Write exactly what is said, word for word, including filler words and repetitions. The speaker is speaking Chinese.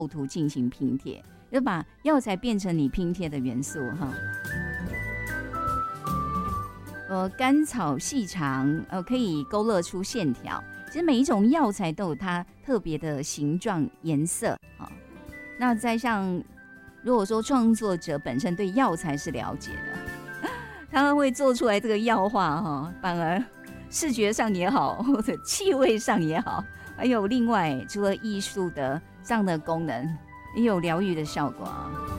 图进行拼贴，就把药材变成你拼贴的元素哈。呃，甘草细长，呃，可以勾勒出线条。其实每一种药材都有它特别的形状、颜色啊。那再像，如果说创作者本身对药材是了解的，他会做出来这个药画哈，反而视觉上也好，或者气味上也好，还有另外除了艺术的这样的功能，也有疗愈的效果啊。